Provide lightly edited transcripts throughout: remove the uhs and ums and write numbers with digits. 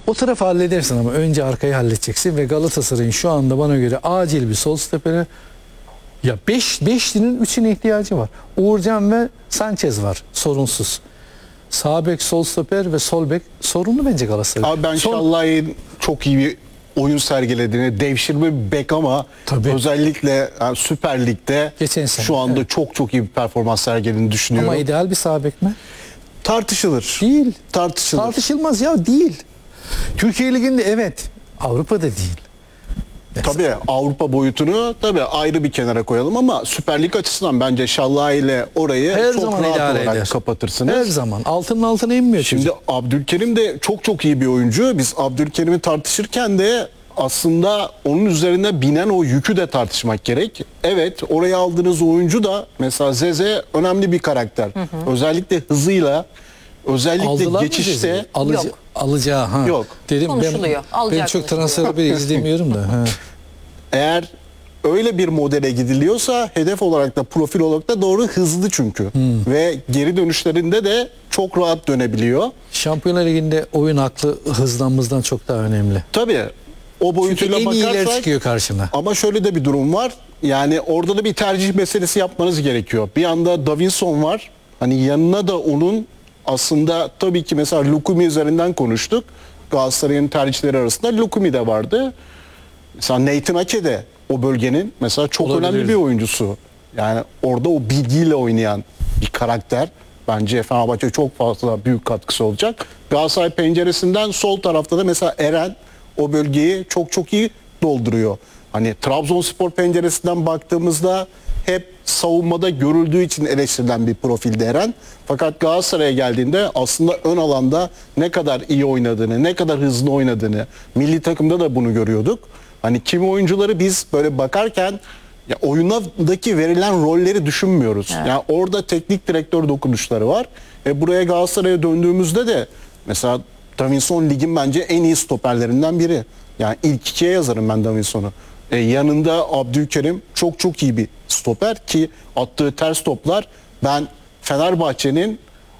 O tarafı halledersin ama önce arkayı halledeceksin ve Galatasaray'ın şu anda bana göre acil bir sol stopere, ya beşlinin üçüne ihtiyacı var. Uğurcan ve Sanchez var sorunsuz. Sağ bek, sol stoper ve sol bek sorunlu bence Galatasaray. Abi ben Şallay'ın çok iyi bir oyun sergilediğini, devşirme bir bek ama Tabii. özellikle yani Süper Lig'de Geçen sene, şu anda çok iyi bir performans sergilediğini düşünüyorum. Ama ideal bir sağ bek mi? Tartışılır. Değil. Tartışılır. Tartışılmaz ya, değil. Türkiye Ligi'nde evet. Avrupa'da değil. Tabii Avrupa boyutunu tabii ayrı bir kenara koyalım ama Süper Lig açısından bence Şallay ile orayı Her çok zaman rahat idare olarak eder. kapatırsınız. Her zaman. Altının altına inmiyor Şimdi çocuk. Abdülkerim de çok iyi bir oyuncu. Biz Abdülkerim'i tartışırken de aslında onun üzerine binen o yükü de tartışmak gerek. Evet, oraya aldığınız oyuncu da mesela Zeze önemli bir karakter. Özellikle hızıyla, özellikle Aldılar mı geçişte Ceze'yi? Yok. Alacağı ha. Yok. Dedim Konuşuluyor. ben Alacağı çok konuşuluyor. transfer haberi izlemiyorum da. Ha. eğer öyle bir modele gidiliyorsa hedef olarak da profil olarak da doğru, hızlı çünkü. Ve geri dönüşlerinde de çok rahat dönebiliyor. Şampiyonlar Ligi'nde oyun aklı hızlanmamızdan çok daha önemli. Tabii o Çünkü boyutuyla en iyiler bakarsak çıkıyor karşına. ama şöyle de bir durum var. Yani orada da bir tercih meselesi yapmanız gerekiyor. Bir anda Davinson var. Hani yanına da onun aslında tabii ki mesela Lukumi üzerinden konuştuk. Galatasaray'ın tercihleri arasında Lukumi de vardı. Mesela Nathan Ake de o bölgenin mesela çok Olabilir. önemli bir oyuncusu. Yani orada o bilgiyle oynayan bir karakter. Bence Fenerbahçe çok fazla büyük katkısı olacak. Galatasaray penceresinden sol tarafta da mesela Eren o bölgeyi çok iyi dolduruyor. Hani Trabzonspor penceresinden baktığımızda hep savunmada görüldüğü için eleştirilen bir profilde Eren. Fakat Galatasaray'a geldiğinde aslında ön alanda ne kadar iyi oynadığını, ne kadar hızlı oynadığını, milli takımda da bunu görüyorduk. Hani kimi oyuncuları biz böyle bakarken ya oyundaki verilen rolleri düşünmüyoruz. Evet. Yani orada teknik direktör dokunuşları var. Buraya Galatasaray'a döndüğümüzde de mesela Davinson ligin bence en iyi stoperlerinden biri. Yani ilk ikiye yazarım ben Davinson'u. Yanında Abdülkerim çok iyi bir stoper ki attığı ters toplar, ben Fenerbahçe'nin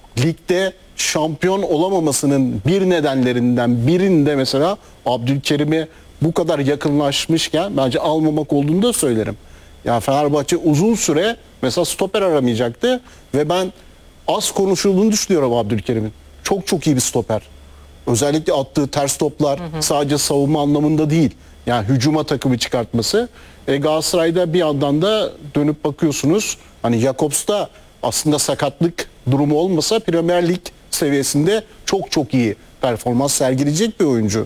ligde şampiyon olamamasının bir nedenlerinden birinde mesela Abdülkerim'e bu kadar yakınlaşmışken bence almamak olduğunu da söylerim. Yani Fenerbahçe uzun süre mesela stoper aramayacaktı ve ben az konuşulduğunu düşünüyorum Abdülkerim'in. Çok iyi bir stoper. Özellikle attığı ters toplar sadece savunma anlamında değil. Yani hücuma takımı çıkartması. Galatasaray'da bir yandan da dönüp bakıyorsunuz. Hani Jakobs'ta aslında sakatlık durumu olmasa Premier Lig seviyesinde çok iyi performans sergileyecek bir oyuncu.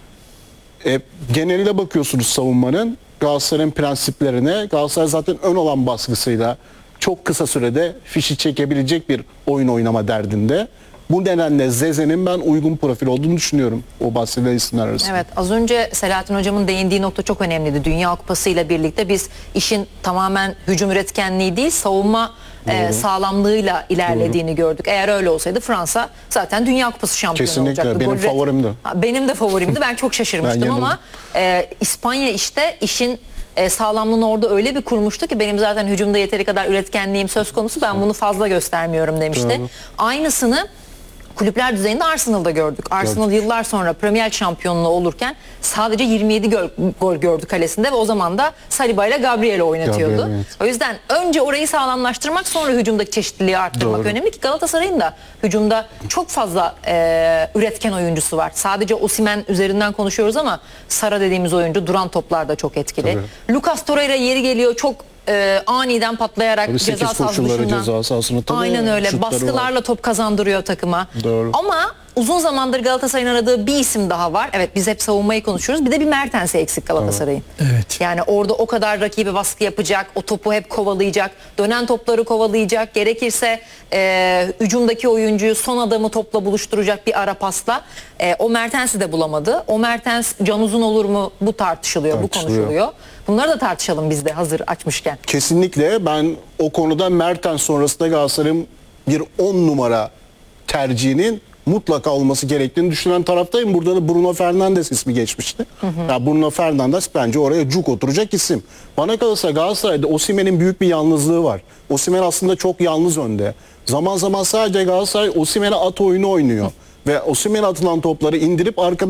Geneline bakıyorsunuz savunmanın, Galatasaray'ın prensiplerine. Galatasaray zaten ön alan baskısıyla çok kısa sürede fişi çekebilecek bir oyun oynama derdinde. Bu nedenle Zeze'nin ben uygun profil olduğunu düşünüyorum o bahsedilen isimler arasında. Evet, az önce Selahattin Hocam'ın değindiği nokta çok önemliydi. Dünya Kupası ile birlikte biz işin tamamen hücum üretkenliği değil, savunma sağlamlığıyla ilerlediğini gördük. Eğer öyle olsaydı Fransa zaten Dünya Kupası şampiyonu Kesinlikle, olacaktı. benim favorimdi. Benim de favorimdi. Ben çok şaşırmıştım Ben ama İspanya işte işin sağlamlığını orada öyle bir kurmuştu ki benim zaten hücumda yeteri kadar üretkenliğim söz konusu. Ben bunu fazla göstermiyorum demişti. Doğru. Aynısını kulüpler düzeyinde Arsenal'da gördük. Arsenal yıllar sonra Premier Lig şampiyonluğu olurken sadece 27 gol gördü kalesinde ve o zaman da Saliba ile Gabriel'i oynatıyordu. Gabriel, evet. O yüzden önce orayı sağlamlaştırmak, sonra hücumdaki çeşitliliği arttırmak Doğru. önemli ki Galatasaray'ın da hücumda çok fazla üretken oyuncusu var. Sadece Osimhen üzerinden konuşuyoruz ama Sara dediğimiz oyuncu duran toplarda çok etkili. Lucas Torreira yeri geliyor çok aniden patlayarak Tabii ceza 8 sahası koşulları dışından. ceza sahasına tabii Aynen öyle. şutları var. Baskılarla top kazandırıyor takıma. Doğru. Ama uzun zamandır Galatasaray'ın aradığı bir isim daha var. Evet, biz hep savunmayı konuşuyoruz. Bir de bir Mertens'i eksik Galatasaray'ın. Evet. Yani orada o kadar rakibi baskı yapacak, o topu hep kovalayacak, dönen topları kovalayacak, gerekirse hücumdaki oyuncuyu son adamı topla buluşturacak bir ara pasla. O Mertens'i de bulamadı. O Mertens can uzun olur mu? Bu tartışılıyor, bu konuşuluyor. Bunları da tartışalım biz de hazır açmışken. Kesinlikle ben o konuda Mertens sonrasında Galatasaray'ın bir 10 numara tercihinin mutlaka olması gerektiğini düşünen taraftayım. Burada da Bruno Fernandes ismi geçmişti. Yani Bruno Fernandes bence oraya cuk oturacak isim. Bana kalırsa Galatasaray'da Osimhen'in büyük bir yalnızlığı var. Osimhen aslında çok yalnız önde. Zaman zaman sadece Galatasaray Osimhen'e at oyunu oynuyor. Ve Osimhen'e atılan topları indirip arkadan